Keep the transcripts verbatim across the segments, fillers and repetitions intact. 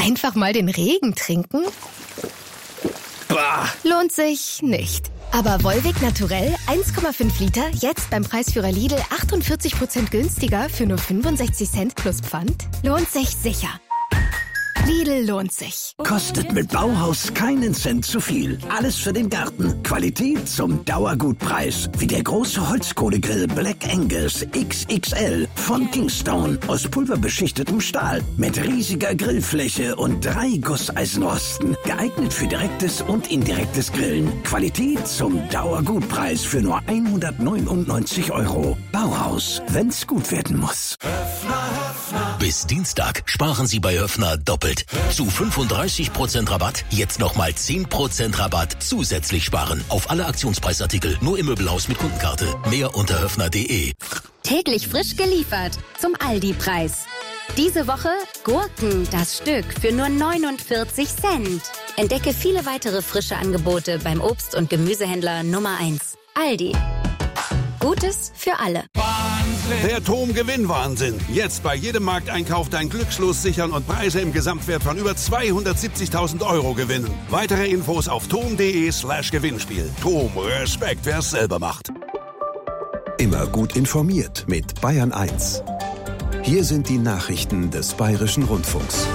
Einfach mal den Regen trinken? Bah. Lohnt sich nicht. Aber Volvic Naturell eins Komma fünf Liter, jetzt beim Preisführer Lidl achtundvierzig Prozent günstiger für nur fünfundsechzig Cent plus Pfand? Lohnt sich sicher. Lidl lohnt sich. Kostet mit Bauhaus keinen Cent zu viel. Alles für den Garten. Qualität zum Dauergutpreis. Wie der große Holzkohlegrill Black Angus X X L von Kingstone aus pulverbeschichtetem Stahl. Mit riesiger Grillfläche und drei Gusseisenrosten. Geeignet für direktes und indirektes Grillen. Qualität zum Dauergutpreis für nur hundertneunundneunzig Euro. Bauhaus, wenn's gut werden muss. Bis Dienstag sparen Sie bei Höffner doppelt. Zu fünfunddreißig Prozent Rabatt, jetzt nochmal zehn Prozent Rabatt zusätzlich sparen. Auf alle Aktionspreisartikel, nur im Möbelhaus mit Kundenkarte. Mehr unter höffner punkt de. Täglich frisch geliefert zum Aldi-Preis. Diese Woche Gurken, das Stück, für nur neunundvierzig Cent. Entdecke viele weitere frische Angebote beim Obst- und Gemüsehändler Nummer eins. Aldi. Gutes für alle. Der TOM-Gewinnwahnsinn. Jetzt bei jedem Markteinkauf dein Glückslos sichern und Preise im Gesamtwert von über zweihundertsiebzigtausend Euro gewinnen. Weitere Infos auf tom punkt de slash Gewinnspiel. TOM, Respekt, wer es selber macht. Immer gut informiert mit Bayern eins. Hier sind die Nachrichten des Bayerischen Rundfunks.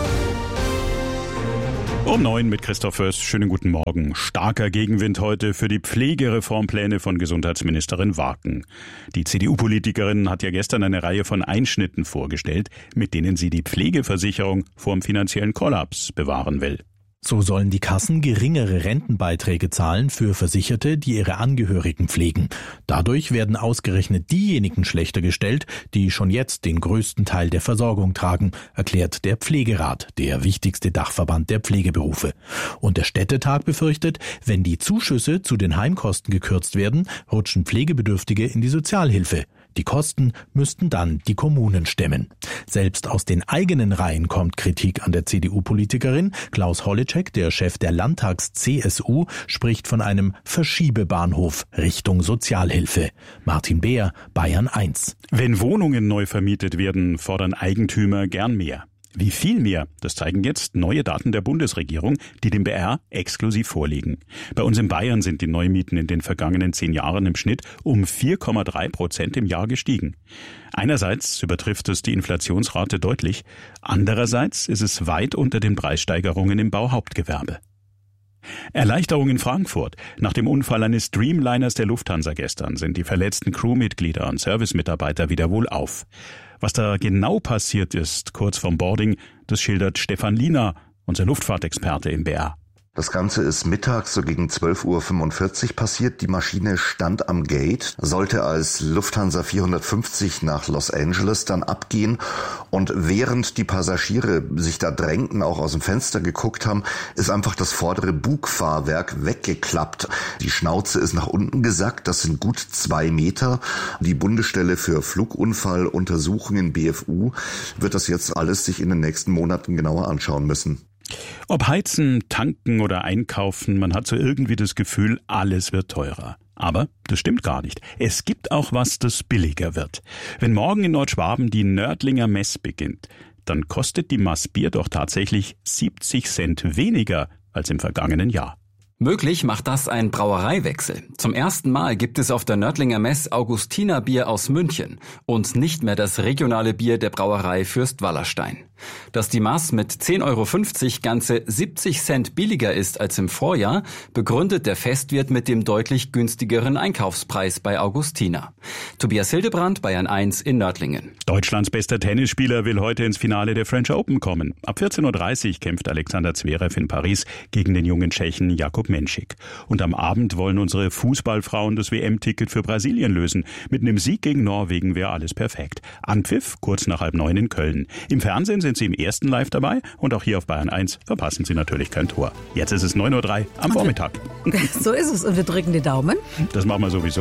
Um neun mit Christoph Fürst. Schönen guten Morgen. Starker Gegenwind heute für die Pflegereformpläne von Gesundheitsministerin Waken. Die C D U-Politikerin hat ja gestern eine Reihe von Einschnitten vorgestellt, mit denen sie die Pflegeversicherung vor dem finanziellen Kollaps bewahren will. So sollen die Kassen geringere Rentenbeiträge zahlen für Versicherte, die ihre Angehörigen pflegen. Dadurch werden ausgerechnet diejenigen schlechter gestellt, die schon jetzt den größten Teil der Versorgung tragen, erklärt der Pflegerat, der wichtigste Dachverband der Pflegeberufe. Und der Städtetag befürchtet, wenn die Zuschüsse zu den Heimkosten gekürzt werden, rutschen Pflegebedürftige in die Sozialhilfe. Die Kosten müssten dann die Kommunen stemmen. Selbst aus den eigenen Reihen kommt Kritik an der C D U-Politikerin. Klaus Holleczek, der Chef der Landtags-C S U, spricht von einem Verschiebebahnhof Richtung Sozialhilfe. Martin Beer, Bayern eins. Wenn Wohnungen neu vermietet werden, fordern Eigentümer gern mehr. Wie viel mehr, das zeigen jetzt neue Daten der Bundesregierung, die dem B R exklusiv vorliegen. Bei uns in Bayern sind die Neumieten in den vergangenen zehn Jahren im Schnitt um vier Komma drei Prozent im Jahr gestiegen. Einerseits übertrifft es die Inflationsrate deutlich, andererseits ist es weit unter den Preissteigerungen im Bauhauptgewerbe. Erleichterung in Frankfurt. Nach dem Unfall eines Streamliners der Lufthansa gestern sind die verletzten Crewmitglieder und Servicemitarbeiter wieder wohlauf. Was da genau passiert ist, kurz vorm Boarding, das schildert Stefan Liener, unser Luftfahrtexperte im B R. Das Ganze ist mittags so gegen zwölf Uhr fünfundvierzig passiert. Die Maschine stand am Gate, sollte als Lufthansa vierhundertfünfzig nach Los Angeles dann abgehen. Und während die Passagiere sich da drängten, auch aus dem Fenster geguckt haben, ist einfach das vordere Bugfahrwerk weggeklappt. Die Schnauze ist nach unten gesackt, das sind gut zwei Meter. Die Bundesstelle für Flugunfalluntersuchungen B F U wird das jetzt alles sich in den nächsten Monaten genauer anschauen müssen. Ob heizen, tanken oder einkaufen, man hat so irgendwie das Gefühl, alles wird teurer. Aber das stimmt gar nicht. Es gibt auch was, das billiger wird. Wenn morgen in Nordschwaben die Nördlinger Mess beginnt, dann kostet die Maß Bier doch tatsächlich siebzig Cent weniger als im vergangenen Jahr. Möglich macht das ein Brauereiwechsel. Zum ersten Mal gibt es auf der Nördlinger Mess Augustinerbier aus München und nicht mehr das regionale Bier der Brauerei Fürst Wallerstein. Dass die Maß mit zehn Euro fünfzig ganze siebzig Cent billiger ist als im Vorjahr, begründet der Festwirt mit dem deutlich günstigeren Einkaufspreis bei Augustiner. Tobias Hildebrand, Bayern eins in Nördlingen. Deutschlands bester Tennisspieler will heute ins Finale der French Open kommen. Ab vierzehn Uhr dreißig kämpft Alexander Zverev in Paris gegen den jungen Tschechen Jakub Menschik. Und am Abend wollen unsere Fußballfrauen das W M-Ticket für Brasilien lösen. Mit einem Sieg gegen Norwegen wäre alles perfekt. Anpfiff kurz nach halb neun in Köln. Im Fernsehen sind Sie im ersten Live dabei und auch hier auf Bayern eins verpassen Sie natürlich kein Tor. Jetzt ist es neun Uhr drei am Vormittag. So ist es und wir drücken die Daumen. Das machen wir sowieso.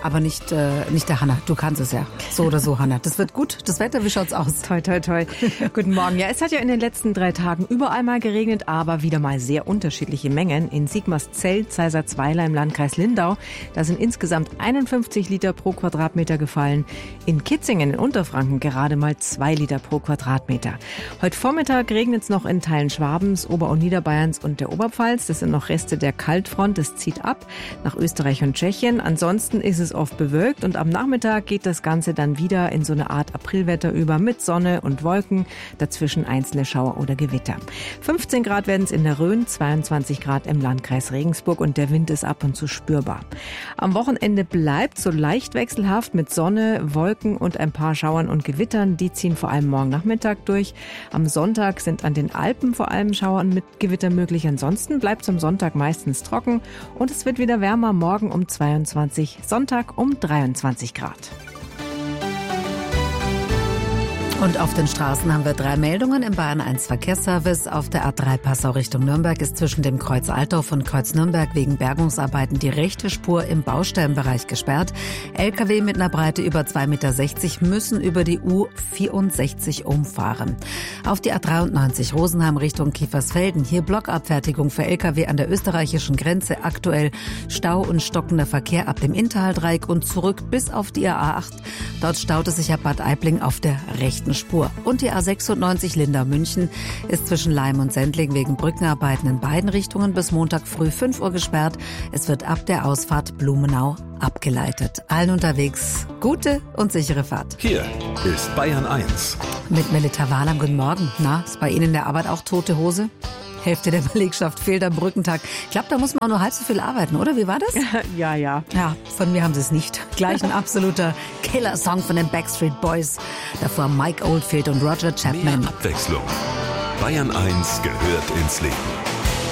aber nicht, äh, nicht der Hanna. Du kannst es ja. So oder so, Hanna. Das wird gut. Das Wetter, wie schaut's aus? Toi, toi, toi. Guten Morgen. Ja, es hat ja in den letzten drei Tagen überall mal geregnet, aber wieder mal sehr unterschiedliche Mengen. In Sigmarszell, Zeiserzweiler im Landkreis Lindau, da sind insgesamt einundfünfzig Liter pro Quadratmeter gefallen. In Kitzingen in Unterfranken gerade mal zwei Liter pro Quadratmeter. Heute Vormittag regnet es noch in Teilen Schwabens, Ober- und Niederbayerns und der Oberpfalz. Das sind noch Reste der Kaltfront. Das zieht ab nach Österreich und Tschechien. Ansonsten ist es oft bewölkt und am Nachmittag geht das Ganze dann wieder in so eine Art Aprilwetter über mit Sonne und Wolken. Dazwischen einzelne Schauer oder Gewitter. fünfzehn Grad werden es in der Rhön, zweiundzwanzig Grad im Landkreis Regensburg und der Wind ist ab und zu spürbar. Am Wochenende bleibt so leicht wechselhaft mit Sonne, Wolken und ein paar Schauern und Gewittern. Die ziehen vor allem morgen Nachmittag durch. Am Sonntag sind an den Alpen vor allem Schauern mit Gewitter möglich. Ansonsten bleibt es am Sonntag meistens trocken und es wird wieder wärmer, morgen um zweiundzwanzig, Sonntag um dreiundzwanzig Grad. Und auf den Straßen haben wir drei Meldungen im Bayern eins Verkehrsservice. Auf der A drei Passau Richtung Nürnberg ist zwischen dem Kreuz Altdorf und Kreuz Nürnberg wegen Bergungsarbeiten die rechte Spur im Baustellenbereich gesperrt. L K W mit einer Breite über zwei Komma sechzig Meter müssen über die U vierundsechzig umfahren. Auf die A dreiundneunzig Rosenheim Richtung Kiefersfelden. Hier Blockabfertigung für L K W an der österreichischen Grenze. Aktuell Stau und stockender Verkehr ab dem Inntal-Dreieck und zurück bis auf die A acht. Dort staut es sich ab Bad Aibling auf der rechten Spur. Und die A sechsundneunzig Lindau-München ist zwischen Laim und Sendling wegen Brückenarbeiten in beiden Richtungen bis Montag früh fünf Uhr gesperrt. Es wird ab der Ausfahrt Blumenau abgeleitet. Allen unterwegs gute und sichere Fahrt. Hier ist Bayern eins. Mit Melita Wahlam, guten Morgen. Na, ist bei Ihnen in der Arbeit auch tote Hose? Hälfte der Belegschaft fehlt am Brückentag. Ich glaube, da muss man auch nur halb so viel arbeiten, oder? Wie war das? Ja, ja. Ja, von mir haben sie es nicht. Gleich ein absoluter Killer-Song von den Backstreet Boys. Davor Mike Oldfield und Roger Chapman. Mehr Abwechslung. Bayern eins gehört ins Leben.